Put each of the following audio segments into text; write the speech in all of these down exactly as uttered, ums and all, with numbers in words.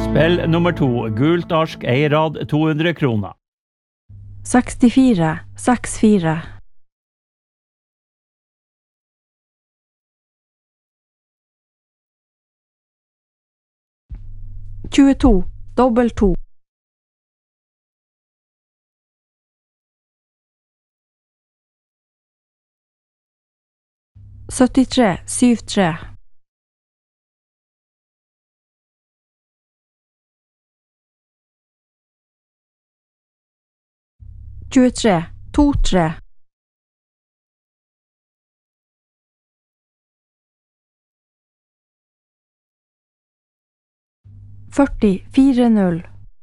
Spill nummer to, gult ark, eierad, to hundre kroner. sekstifire, sekstifire. tjueto, dobbel to. syttitre, syttitre. tjuetre, to-tre. førti, fire null.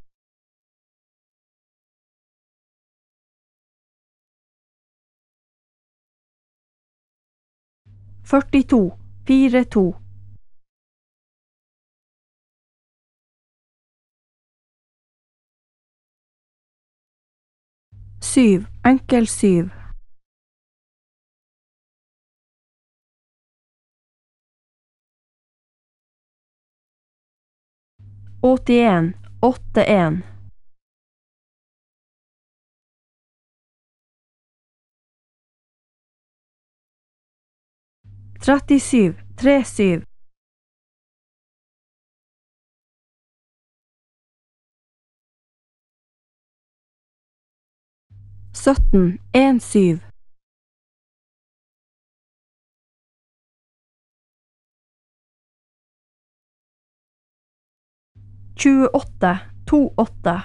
førtito, fire to. syv, enkel syv. åttien, åtte en. trettisju, tre syv. sytten, en syv. tjueåtte, to åtte.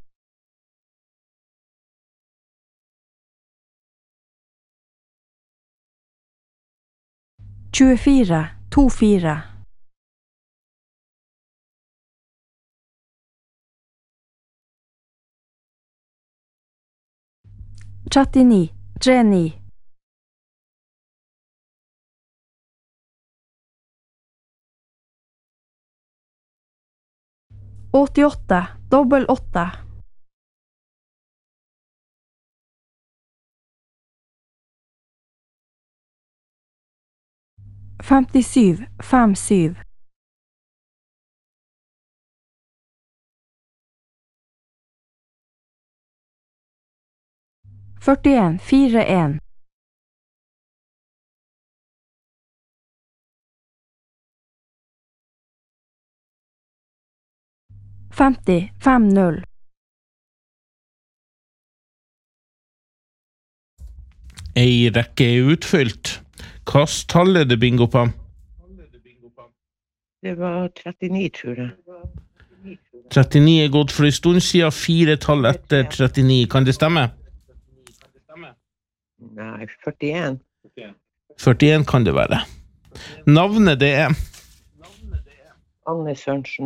tjuefire, to fire. trettini, tre ni. åttiåtte, dobbel åtte. femtisju, fem syv. førtien, fire en. femti, fem null. Ei rekke er utfylt. Hvilket tall er det bingo på? Det var trettini, tror jeg. trettini er gått for en stund siden, fire tall etter trettini. Kan det stemme? Nei, førtien. førtien kan det være. Navnet det er? Anne Sørensen.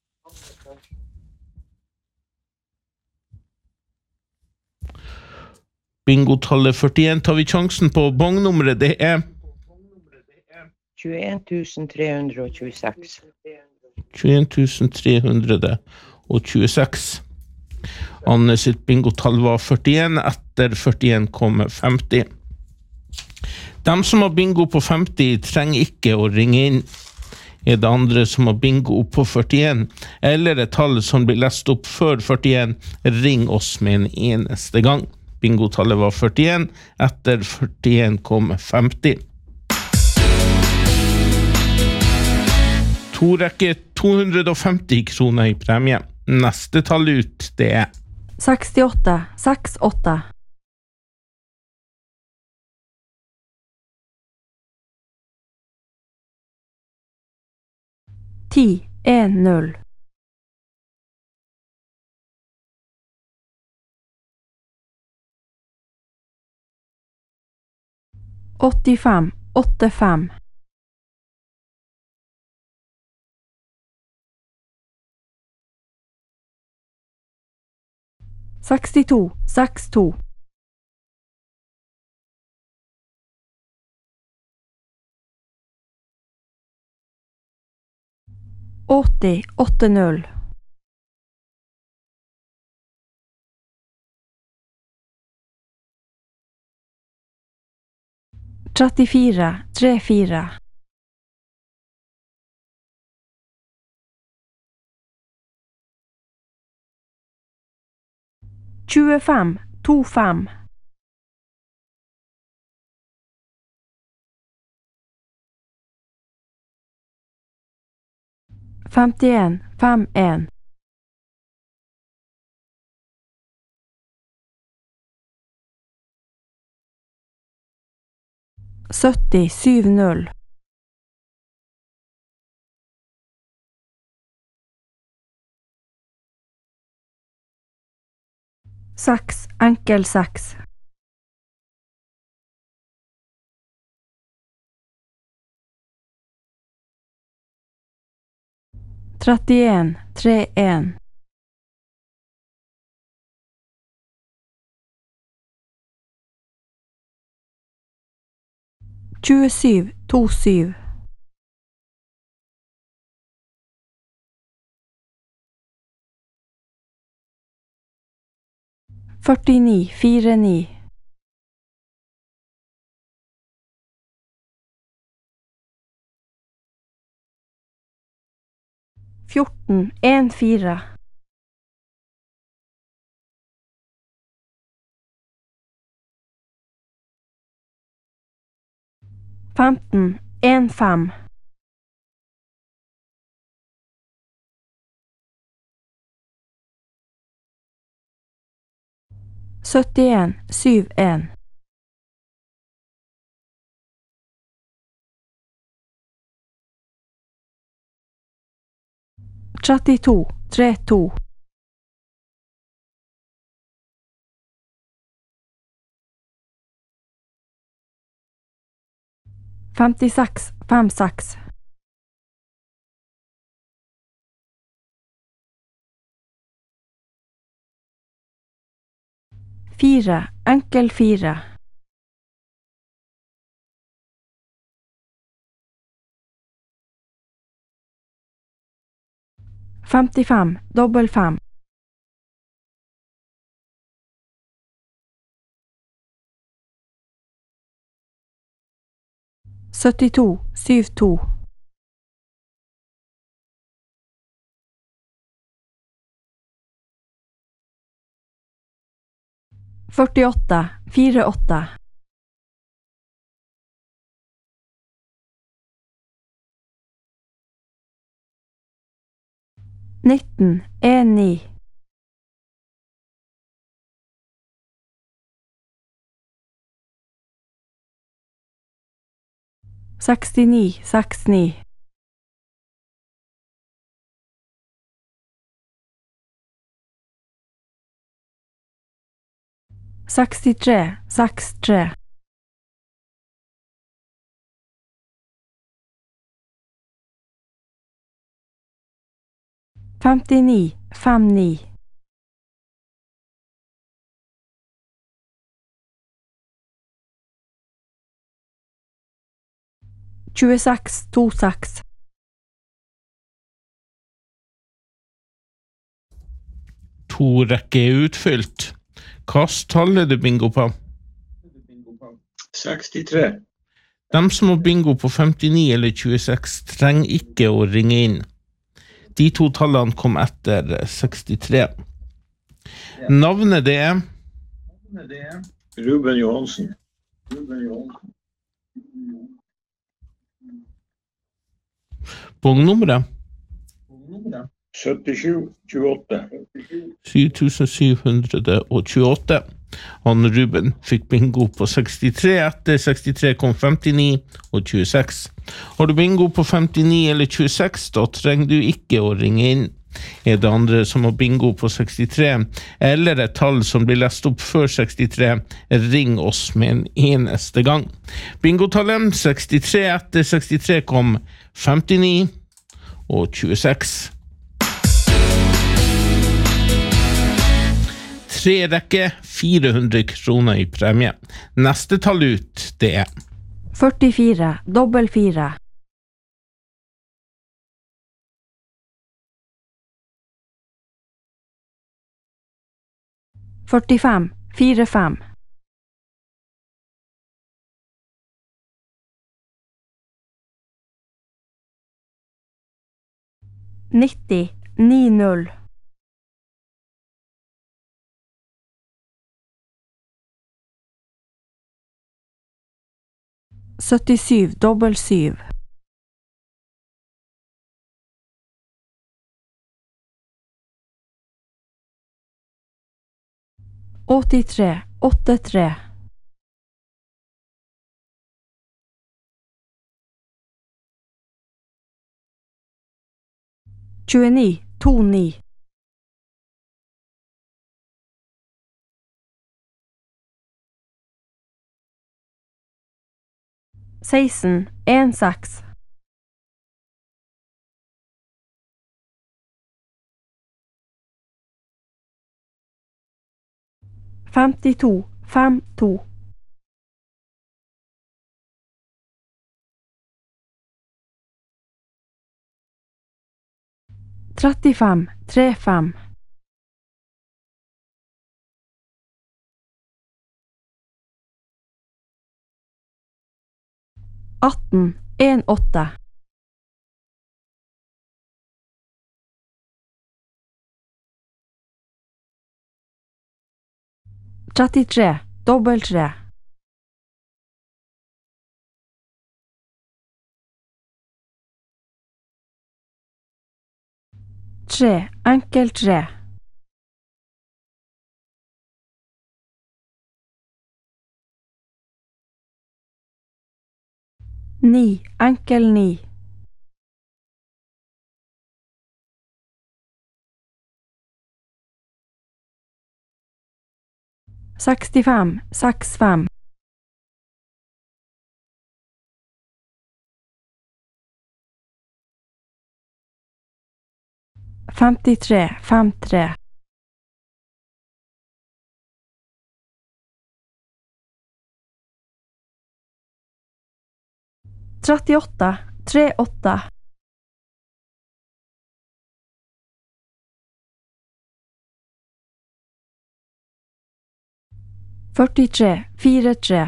Bingotallet førtien tar vi sjansen på. Bongnummeret det er? tjueen tusen tre hundre og tjueseks. tjueen tusen tre hundre og tjueseks. Anne sitt bingotall var førtien, etter førtien kom femti. De som har bingo på femti trenger ikke å ringe inn. Er det andre som har bingo på førtien, eller et tall som blir lest opp før førtien, ring oss med en eneste gang. Bingotallet var førtien, etter førtien kom femti. To rekke to hundre og femti kroner i premie. Neste tall ut, det er sekstiåtte, seks åtte. ti, en null. åttifem, åtte fem. sekstito, seks to. åtti, åtte null. trettifire, tre fire. tjuefem tjuefem. femtien femtien. sytti syttini. Seks enkel seks. trettien trettien. tjuesju tjuesju. førtini førtini. fjorten fjorten. femten femten. syttien syttien. trettito trettito. femtiseks femtiseks. fire enkel fire. femtifem dobbel fem. syttito syttito. førtiåtte førtiåtte. nitten ni. sekstini sekstini. sekstitre sekstitre. femtini femtini. tjueseks tjueseks. To rekker er utfylt. Hvilket tall er det bingo på? sekstitre. De som har bingo på femtini eller tjueseks trenger ikke å ringe inn. De to tallene kom etter sekstitre. Navnet det er? Ruben Johansen. Bongnummeret? syttisju tjueåtte. syv tusen syv hundre tjueåtte. Han Ruben fikk bingo på sekstitre, etter sekstitre kom femtini og tjueseks. Har du bingo på femtini eller tjueseks, da trenger du ikke å ringe inn. Er det andre som har bingo på sekstitre, eller et tall som blir lest opp før sekstitre, ring oss med en eneste gang. Bingotallet sekstitre, etter sekstitre kom femtini og tjueseks. Tre rekke, fire hundre kroner i premie. Neste tall ut, det er førtifire dobbel fire. førtifem fire fem. nitti ni null. syttisju, dobbel syv. åttitre, åtte tre. tjueni, to ni. seksten, en seks. femtito, fem to. trettifem, tre fem. atten, en åtte. trettitre, dobbel tre. tre, enkel tre. ni, enkel ni. sekstifem, seks fem. femtitre, fem tre. trettiåtte, tre åtte. førtitre, fire tre.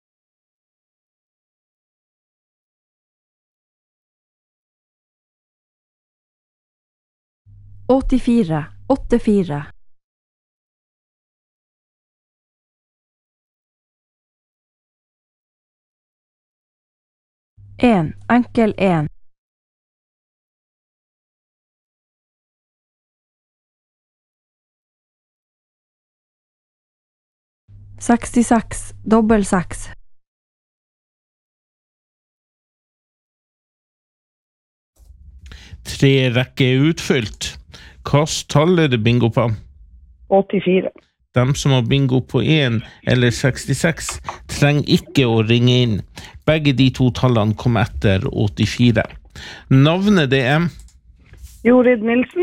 åttifire, åtte fire. en, enkel en. sekstiseks, dobbel seks. Tre rekke er utfylt. Hvilket tall er det bingo på? åttifire. De som har bingo på en eller sekstiseks trenger ikke å ringe inn. Begge de to tallene kom etter åttifire. Navnet det er Jorid Nilsen.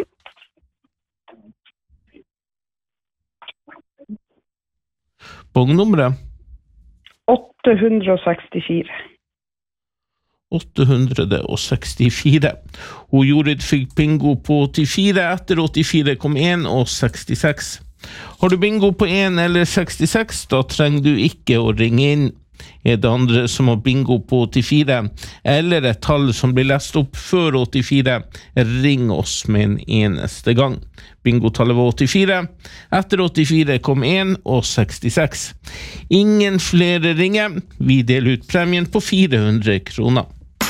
bongnummeret åtte sekstifire. åtte sekstifire. Og Jorid fikk bingo på åttifire. Etter åttifire kom en og sekstiseks. Har du bingo på en eller sekstiseks, da trenger du ikke å ringe inn. Er det andre som har bingo på åttifire, eller et tall som blir lest opp før åttifire, ring oss med en eneste gang. Bingotallet var åttifire. Etter åttifire kom en og sekstiseks. Ingen flere ringer. Vi deler ut premien på fire hundre kroner.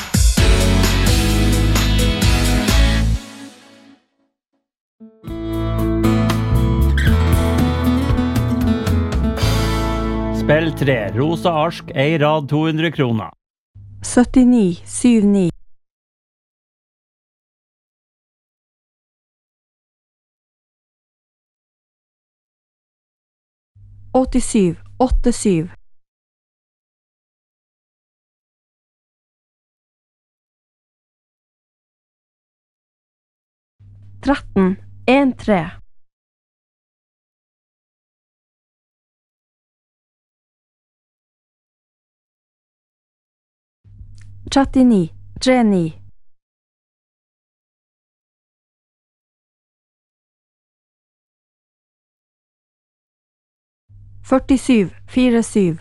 Spill tre, Rosa Arsk, ei rad to hundre kroner. syttini, syv ni. åttisju, åtte syv. tretten, en tre. trettini, tre ni. førtisju, fire syv.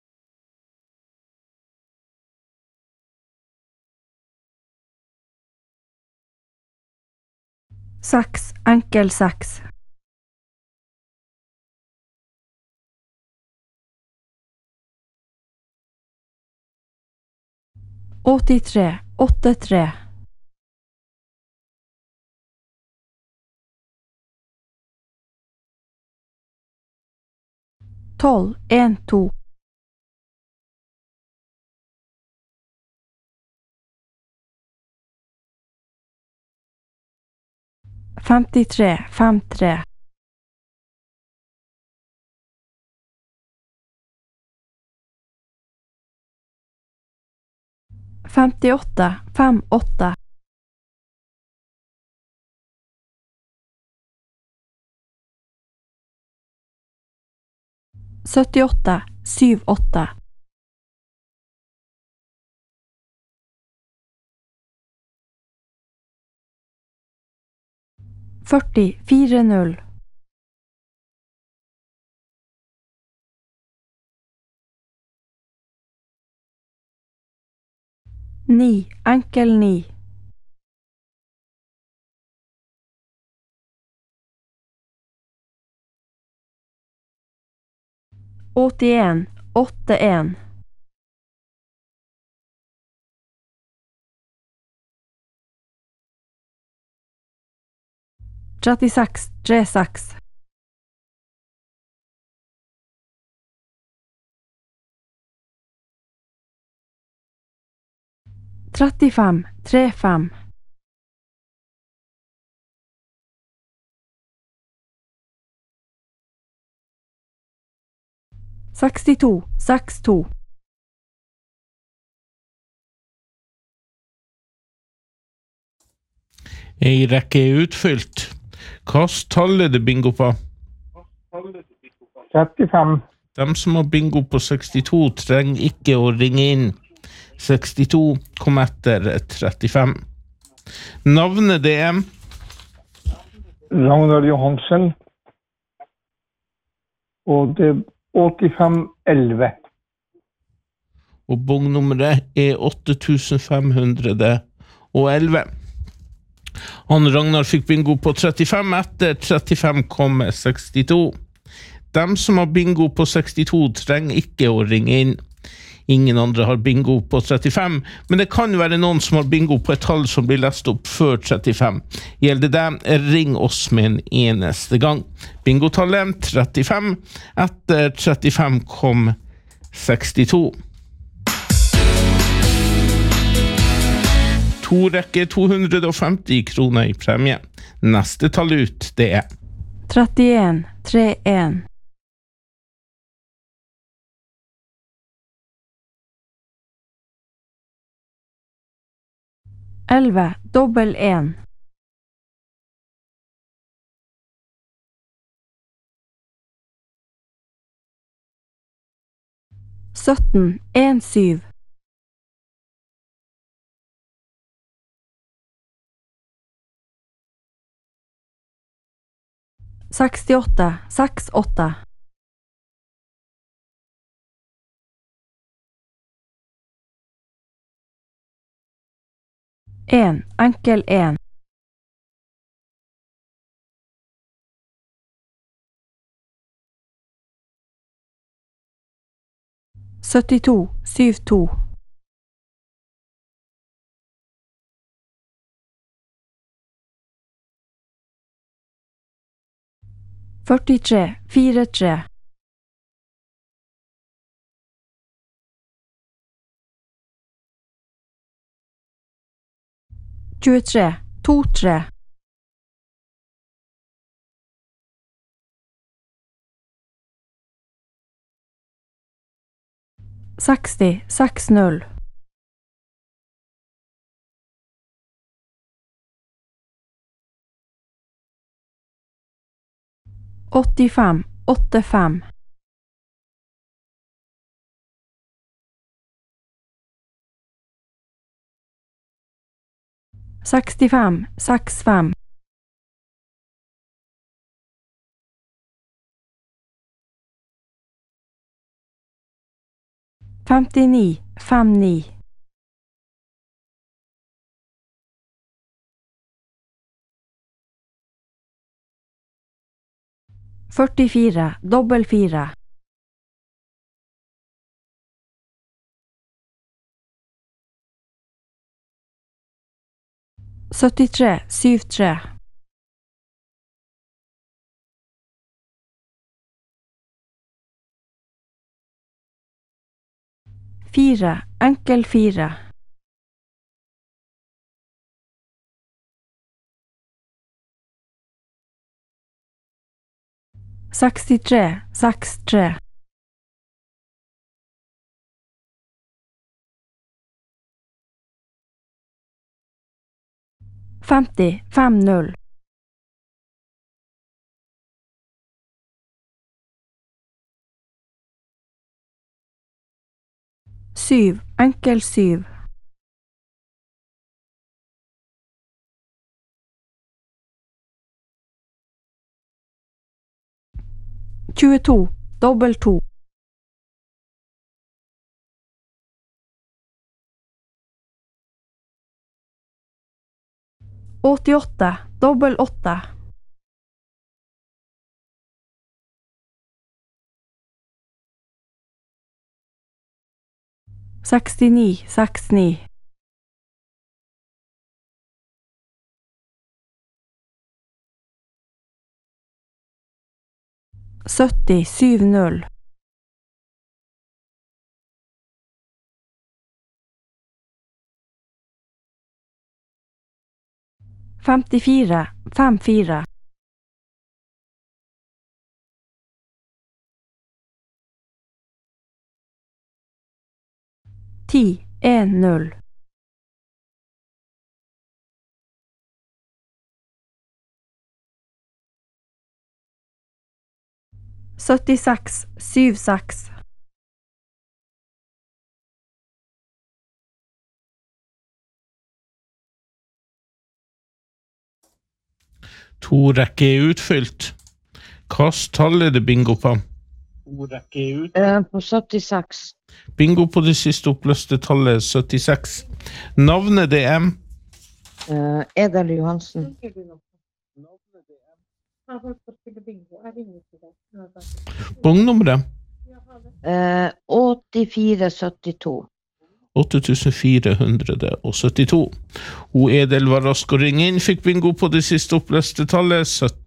seks, enkel seks. åttitre, åttitre. tolv, en, to. femtitre, fem, tre. femtiåtte, fem, åtte. syttiåtte, syv, åtte. førti, fire, null. ni, enkel ni. åttien, åtte, en. trettiseks, tre, seks. trettifem, tre, fem. sekstito, seks, to. Ei rekke er utfylt. Hva tallet er det bingo på? trettifem. De som har bingo på sekstito trenger ikke å ringe inn. sekstito kom etter trettifem. Navnet det er Ragnar Johansen. Og det er åttifem, elleve. og bongnummeret er åtte tusen fem hundre og elleve. Han Ragnar fikk bingo på trettifem, etter trettifem kom sekstito. De som har bingo på sekstito trenger ikke å ringe inn. Ingen andre har bingo på trettifem, men det kan være noen som har bingo på et tall som blir lest opp før trettifem. Gjelder det, ring oss med en eneste gang. Bingotallet trettifem, etter trettifem kom sekstito. To rekker to hundre og femti kroner i premie. Neste tall ut, det er trettien, tre, en. elleve, dobbel en. sytten, en, syv. sekstiåtte, seks, åtte. en, enkel en. syttito, syv, to. førtitre, fire, tre. tjuetre, to, tre. seksti, seks, null. åttifem, åtte, fem. sekstifem, seks, fem. femtini, fem, ni. førtifire, dobbel fire. syttitre syttitre. Fire, enkel fire. Sekstitre, seks tre. Femti, fem null. Syv, enkel syv. Tjueto, dobbel to. Åttiåtte, dobbel åtte. Sekstini, seks ni. Sytti, syv null. Femtifire, fem fire. Ti, en null. Syttiseks, syv seks. To rekker er utfylt. Hvilket tall er det bingo på? To rekker er utfylt. Eh, på syttiseks. Bingo på det siste oppløste tallet syttiseks. Navnet det er Eh, Edel Johansen. bongnummeret Eh, åttifire syttito. åtte tusen fire hundre og syttito. Hun Edel var rask å ringe inn, fikk bingo på det siste oppløste tallet sytti.